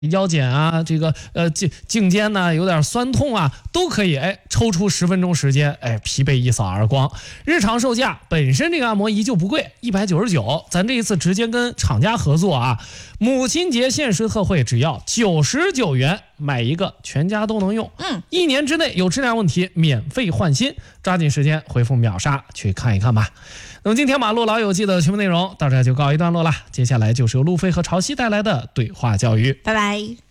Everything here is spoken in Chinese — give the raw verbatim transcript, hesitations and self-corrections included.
腰间啊，这个呃颈颈肩呢有点酸痛啊，都可以哎抽出十分钟时间，哎疲惫一扫而光。日常售价本身这个按摩仪就不贵，一百九十九，咱这一次直接跟厂家合作啊，母亲节限时特惠，只要九十九元买一个，全家都能用。 嗯， 一年之内有质量问题免费换新，抓紧时间回复秒杀去看一看吧。那么今天马路老友记的全部内容到这就告一段落了，接下来就是由路飞和潮汐带来的对话教育， 拜拜。